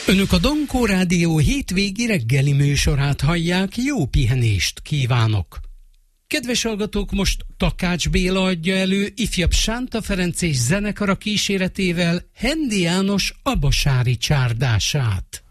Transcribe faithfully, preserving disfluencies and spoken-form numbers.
Önök a Donkó Rádió hétvégi reggeli műsorát hallják, jó pihenést kívánok! Kedves hallgatók, most Takács Béla adja elő ifjabb Sánta Ferenc és zenekara kíséretével Hendi János abasári csárdását.